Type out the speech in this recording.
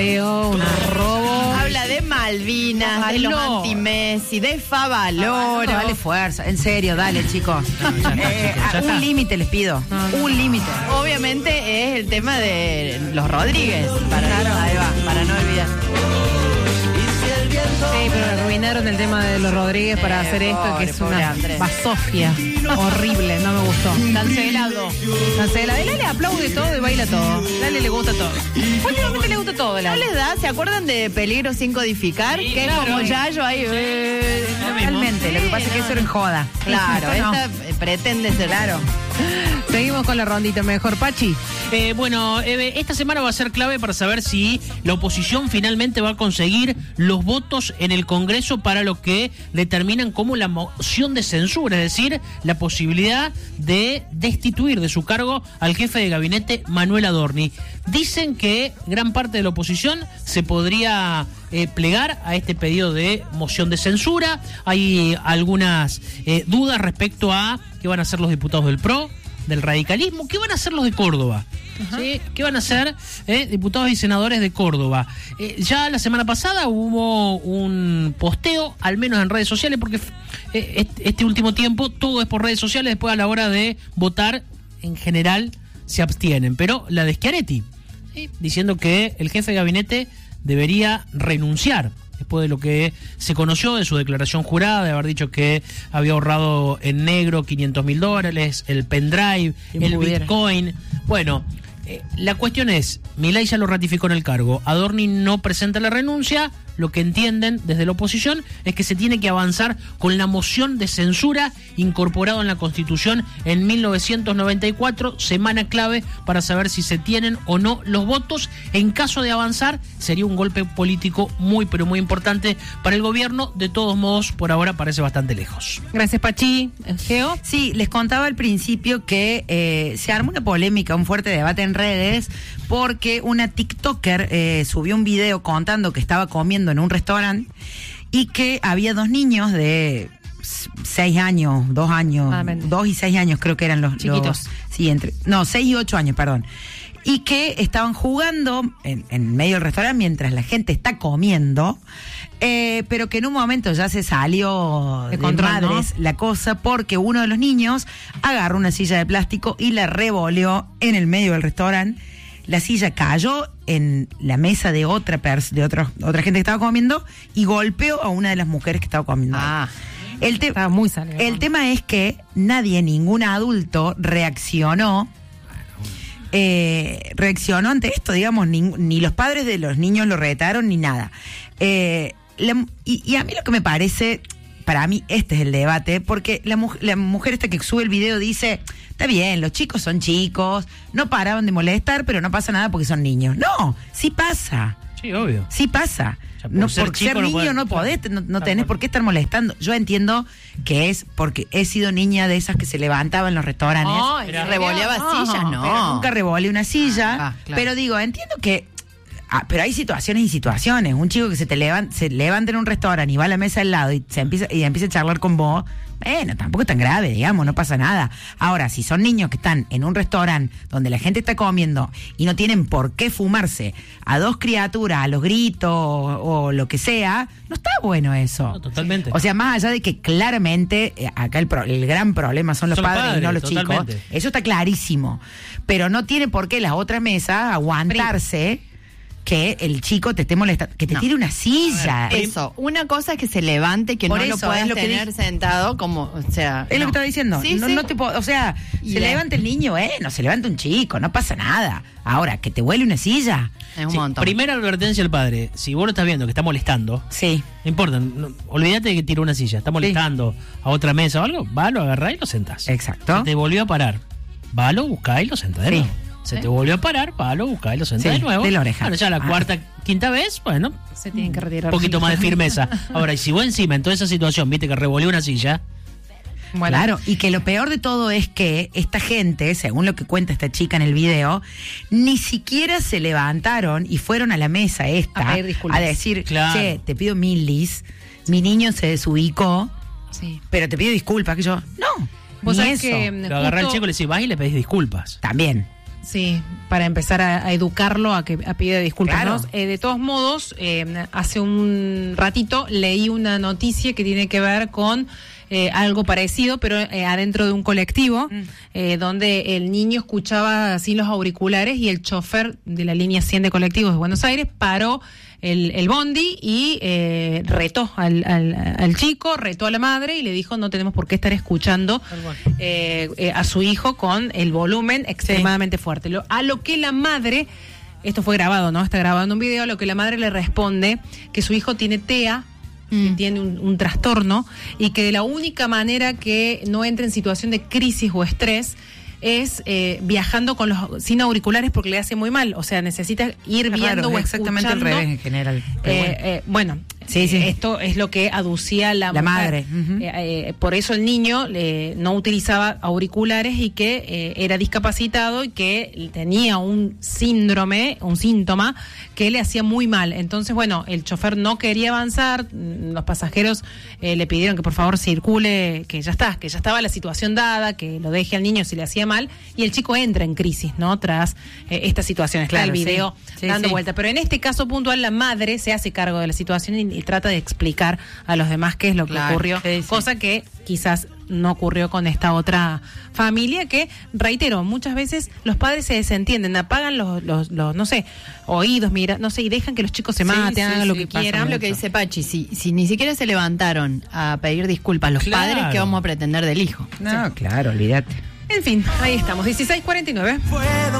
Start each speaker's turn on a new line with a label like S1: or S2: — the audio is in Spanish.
S1: Un robo.
S2: Habla de Malvinas, de los anti-Messi, de Favaloro.
S3: No, dale fuerza, en serio, dale, chicos. Un límite les pido, un límite.
S2: Obviamente es el tema de los Rodríguez, para no olvidar.
S1: Sí, pero arruinaron el tema de los Rodríguez para hacer esto, que es una basofia horrible, no me gustó.
S2: Cancelado.
S1: Lale le aplaude todo y baila todo. Lale le gusta todo. Últimamente le gusta todo,
S2: ¿No
S1: Lale.
S2: les da? ¿Se acuerdan de Peligro sin codificar?
S1: Sí,
S2: que
S1: claro.
S2: es como Yayo ahí.
S3: Realmente, lo que pasa es que eso era en joda.
S2: Claro,
S3: Esto no.
S2: esta pretende ser.
S3: Claro.
S1: Seguimos con la rondita mejor, Pachi.
S4: Bueno, Eve, esta semana va a ser clave para saber si la oposición finalmente va a conseguir los votos en el Congreso para lo que determinan como la moción de censura, es decir, la posibilidad de destituir de su cargo al jefe de gabinete, Manuel Adorni. Dicen que gran parte de la oposición se podría plegar a este pedido de moción de censura. Hay algunas dudas respecto a qué van a hacer los diputados del PRO, del radicalismo, qué van a hacer los de Córdoba. ¿Sí? ¿Qué van a hacer diputados y senadores de Córdoba? Ya la semana pasada hubo un posteo, al menos en redes sociales, porque este último tiempo todo es por redes sociales, después a la hora de votar, en general se abstienen. Pero la de Schiaretti, diciendo que el jefe de gabinete debería renunciar, después de lo que se conoció de su declaración jurada, de haber dicho que había ahorrado en negro $500.000, el pendrive, el Bitcoin. Bueno, la cuestión es, Milei ya lo ratificó en el cargo, Adorni no presenta la renuncia. Lo que entienden desde la oposición es que se tiene que avanzar con la moción de censura incorporado en la Constitución en 1994, semana clave para saber si se tienen o no los votos. En caso de avanzar, sería un golpe político muy, pero muy importante para el gobierno. De todos modos, por ahora parece bastante lejos.
S1: Gracias, Pachi. Geo.
S3: Sí, les contaba al principio que se armó una polémica, un fuerte debate en redes, porque una TikToker subió un video contando que estaba comiendo en un restaurante y que había dos niños de 6 años, 2 años, 2 y 6 años creo que eran los
S1: chiquitos.
S3: 6 y 8 años, perdón. Y que estaban jugando en medio del restaurante mientras la gente está comiendo, pero que en un momento ya se salió de madres, ¿no?, la cosa, porque uno de los niños agarró una silla de plástico y la revoleó en el medio del restaurante. La silla cayó en la mesa de otra gente que estaba comiendo y golpeó a una de las mujeres que estaba comiendo.
S1: Estaba muy salido.
S3: El tema es que ningún adulto reaccionó ante esto, digamos, ni los padres de los niños lo retaron ni nada. Y a mí lo que me parece, para mí este es el debate, porque la mujer esta que sube el video dice, está bien, los chicos son chicos, no paraban de molestar, pero no pasa nada porque son niños. No, sí pasa.
S4: Sí, obvio.
S3: Sí pasa. No, por ser niño no podés, no tenés por qué estar molestando. Yo entiendo que es porque he sido niña de esas que se levantaba en los restaurantes.
S2: No, revoleaba sillas, no.
S3: Pero nunca revoleé una silla.
S2: Claro.
S3: Pero digo, entiendo que... pero hay situaciones y situaciones. Un chico que se levanta en un restaurante y va a la mesa al lado y empieza a charlar con vos, bueno, tampoco es tan grave, digamos, no pasa nada. Ahora, si son niños que están en un restaurante donde la gente está comiendo y no tienen por qué fumarse a dos criaturas, a los gritos o lo que sea, no está bueno eso.
S4: No, totalmente.
S3: O sea, más allá de que claramente acá el gran problema son los padres y no los
S4: totalmente.
S3: chicos, eso está clarísimo. Pero no tiene por qué las otras mesas aguantarse que el chico te esté molestando, que te tire una silla.
S2: Eso, una cosa es que se levante, que
S3: por
S2: no
S3: eso,
S2: lo puedas tener sentado, como, o sea...
S3: Es lo que estaba diciendo.
S2: Sí,
S3: no te puedo, o sea, se levanta el niño, no se levanta un chico, no pasa nada. Ahora, que te huele una silla.
S2: Es un montón.
S4: Primera advertencia al padre, si vos lo estás viendo que está molestando,
S3: sí,
S4: no importa, olvídate de que tira una silla, está molestando a otra mesa o algo, va, lo agarrás y lo sentás.
S3: Exacto.
S4: Se te volvió a parar, va, lo buscás y lo sentás de nuevo. Se te volvió a parar, va, lo buscás y lo sentás de nuevo.
S3: De la oreja.
S4: Bueno, ya la cuarta, quinta vez, bueno,
S1: se tienen que retirar.
S4: Un poquito más de firmeza. Ahora, y si vos encima en toda esa situación viste que revolvió una silla...
S3: Bueno. Claro, y que lo peor de todo es que esta gente, según lo que cuenta esta chica en el video, ni siquiera se levantaron y fueron a la mesa esta a decir, che, te pido milis, mi niño se desubicó, pero te pido disculpas, que yo, no,
S1: ¿Vos
S3: ni
S1: sabés
S3: eso.
S1: que
S4: Lo agarrá el chico y le decís, vas y le pedís disculpas.
S3: También.
S1: Sí, para empezar a educarlo a pida disculpas.
S3: Claro.
S1: ¿No? De todos modos, hace un ratito leí una noticia que tiene que ver con algo parecido, pero adentro de un colectivo, donde el niño escuchaba sin los auriculares y el chofer de la línea 100 de colectivos de Buenos Aires paró el bondi y retó al chico, retó a la madre y le dijo: no tenemos por qué estar escuchando a su hijo con el volumen extremadamente fuerte. A lo que la madre, esto fue grabado, ¿no? Está grabado en un video, a lo que la madre le responde que su hijo tiene TEA, que tiene un trastorno, y que de la única manera que no entra en situación de crisis o estrés es viajando sin auriculares, porque le hace muy mal. O sea, necesita ir viendo o
S3: exactamente
S1: escuchando.
S3: al revés en general.
S1: Bueno, sí. Esto es lo que aducía la mujer.
S3: madre.
S1: Por eso el niño no utilizaba auriculares y que era discapacitado y que tenía un síntoma que le hacía muy mal. Entonces, bueno, el chofer no quería avanzar, los pasajeros le pidieron que por favor circule, que ya estaba la situación dada, que lo deje al niño si le hacía mal, y el chico entra en crisis, ¿no? Tras esta situación. Está el video dando vuelta. Pero en este caso puntual, la madre se hace cargo de la situación y trata de explicar a los demás qué es lo que ocurrió, cosa que quizás no ocurrió con esta otra familia, que, reitero, muchas veces los padres se desentienden, apagan los no sé, oídos, mira, no sé, y dejan que los chicos se maten, hagan lo que quieran.
S2: Lo que dice Pachi, si ni siquiera se levantaron a pedir disculpas los padres, ¿qué vamos a pretender del hijo?
S3: No, claro, olvídate.
S1: En fin, ahí estamos, 16:49.